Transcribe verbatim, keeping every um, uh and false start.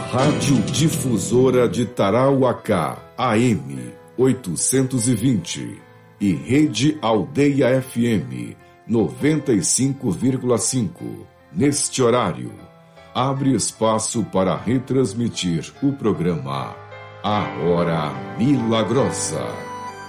Rádio Difusora de Tarauacá, A M oitocentos e vinte e Rede Aldeia F M noventa e cinco vírgula cinco. Neste horário, abre espaço para retransmitir o programa A Hora Milagrosa.